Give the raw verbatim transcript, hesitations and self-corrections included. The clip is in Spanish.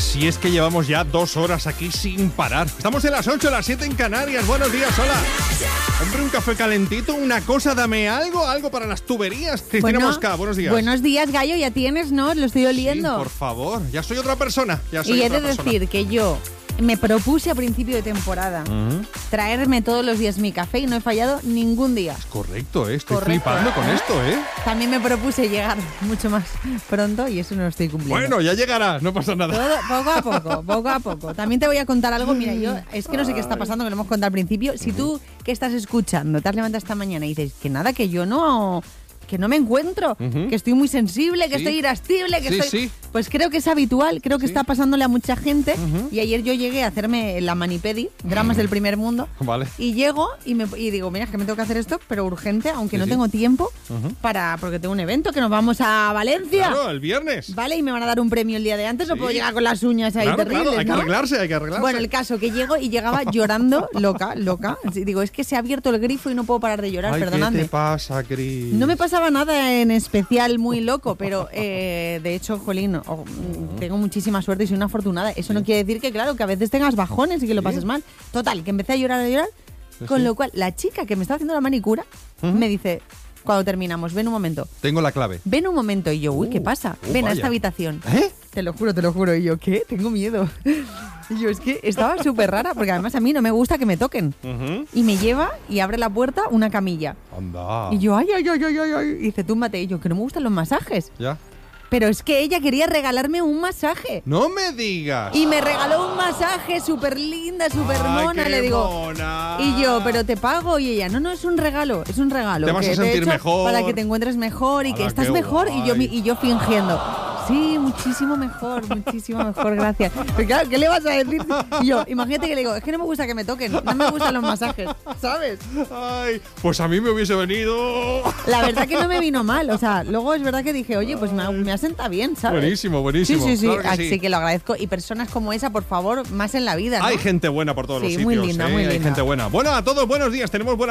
Si es que llevamos ya dos horas aquí sin parar. Estamos en las ocho, las siete en Canarias. Buenos días, hola. Hombre, un café calentito, una cosa, dame algo, algo para las tuberías. Cristina bueno, Mosca, buenos días. Buenos días, Gallo, ya tienes, ¿no? Lo estoy oliendo. Sí, por favor, ya soy otra persona. Ya soy y he otra de persona. decir que yo me propuse a principio de temporada Uh-huh. traerme todos los días mi café y no he fallado ningún día. Correcto, ¿eh? Estoy Correcto. flipando con ¿Eh? esto, ¿eh? También me propuse llegar mucho más pronto y eso no lo estoy cumpliendo. Bueno, ya llegará, no pasa nada. Todo, poco a poco, poco a poco. También te voy a contar algo. Mira, yo es que no sé qué está pasando, que lo hemos contado al principio. Si tú que estás escuchando, te has levantado esta mañana y dices que nada, que yo no... que no me encuentro, Uh-huh. que estoy muy sensible, que Sí. estoy irascible, que Sí, estoy... sí. Pues creo que es habitual, creo que Sí. está pasándole a mucha gente. Uh-huh. Y ayer yo llegué a hacerme la manipedi, dramas del primer mundo. Vale. Y llego y, me, y digo, mira, es que me tengo que hacer esto, pero urgente, aunque Sí, no sí. tengo tiempo, Uh-huh. para porque tengo un evento, que nos vamos a Valencia. Claro, el viernes. Vale, y me van a dar un premio el día de antes, no Sí. puedo llegar con las uñas ahí Claro, terribles, claro, hay que ¿no? arreglarse, hay que arreglarse. Bueno, el caso que llego y llegaba llorando, loca, loca. Sí, digo, es que se ha abierto el grifo y no puedo parar de llorar, Ay, perdonadme. ¿qué te pasa, Cris? No me pasaba nada en especial muy loco, pero eh, de hecho, jolín, oh, tengo muchísima suerte y soy una afortunada. Eso no quiere decir que, claro, que a veces tengas bajones y que lo Sí. pases mal. Total, que empecé a llorar, a llorar, Sí, con sí. lo cual la chica que me estaba haciendo la manicura Ujú. me dice, cuando terminamos, ven un momento, Tengo la clave. ven un momento. Y yo, uy, ¿qué Uh, pasa? uh, Ven a vaya. esta habitación. ¿Eh? Te lo juro, te lo juro. Y yo, ¿qué? Tengo miedo. Y yo, es que estaba súper rara, porque además a mí no me gusta que me toquen. Uh-huh. Y me lleva y abre la puerta una camilla. Anda. Y yo, ay, ay, ay, ay, ay, ay. Y dice, túmbate. Y yo, que no me gustan los masajes. ¿Ya? Pero es que ella quería regalarme un masaje. ¡No me digas! Y me regaló un masaje súper linda, súper Ay, mona. qué Le digo. mona. Y yo, pero te pago. Y ella, no, no, es un regalo, es un regalo. Te vas que a te he sentir hecho mejor. Para que te encuentres mejor y Ala, que estás qué mejor. Y yo, guay. y yo fingiendo. Sí, muchísimo mejor, muchísimo mejor, gracias. Pero claro, ¿qué le vas a decir? Y yo, imagínate que le digo, es que no me gusta que me toquen, no me gustan los masajes, ¿sabes? Ay, pues a mí me hubiese venido. La verdad que no me vino mal, o sea, luego es verdad que dije, oye, pues me, me asenta bien, ¿sabes? Buenísimo, buenísimo. Sí, sí, sí, Claro que así sí. que lo agradezco. Y personas como esa, por favor, más en la vida, ¿no? Hay gente buena por todos Sí, los sitios. muy linda, ¿eh? muy Hay linda. gente buena. Bueno, a todos buenos días. Tenemos buena